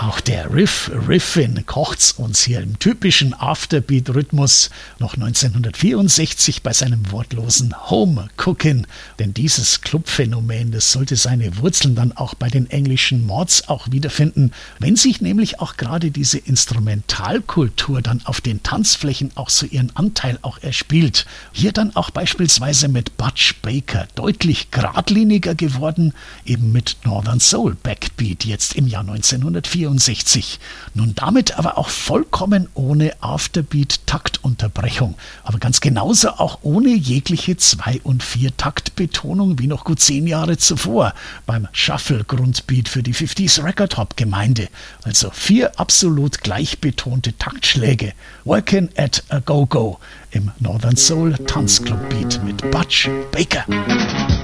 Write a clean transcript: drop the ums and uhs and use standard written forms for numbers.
Auch der Riffin kocht's uns hier im typischen Afterbeat-Rhythmus noch 1964 bei seinem wortlosen Home Cookin'. Denn dieses Clubphänomen, das sollte seine Wurzeln dann auch bei den englischen Mods auch wiederfinden, wenn sich nämlich auch gerade diese Instrumentalkultur dann auf den Tanzflächen auch so ihren Anteil auch erspielt. Hier dann auch beispielsweise mit Butch Baker deutlich geradliniger geworden, eben mit Northern Soul Backbeat jetzt im Jahr 1964. Nun damit aber auch vollkommen ohne Afterbeat-Taktunterbrechung, aber ganz genauso auch ohne jegliche 2- und 4-Takt-Betonung wie noch gut 10 Jahre zuvor beim Shuffle-Grundbeat für die 50s Record Hop Gemeinde. Also 4 absolut gleich betonte Taktschläge. Workin' at a Go-Go im Northern Soul Tanzclub Beat mit Butch Baker.